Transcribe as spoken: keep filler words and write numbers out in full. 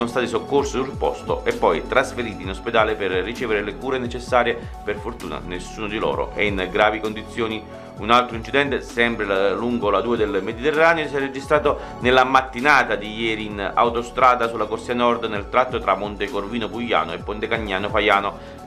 sono stati soccorsi sul posto e poi trasferiti in ospedale per ricevere le cure necessarie. Per fortuna nessuno di loro è in gravi condizioni. Un altro incidente, sempre lungo la due del Mediterraneo, si è registrato nella mattinata di ieri in autostrada sulla corsia nord nel tratto tra Montecorvino Pugliano e Ponte Cagnano Faiano.